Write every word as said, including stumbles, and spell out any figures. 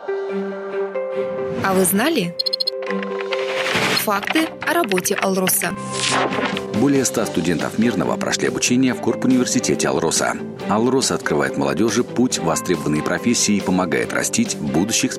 А вы знали? Факты о работе Алроса. Более ста студентов Мирного прошли обучение в Корпуниверситете Алроса. Алрос открывает молодежи путь в востребованные профессии и помогает растить будущих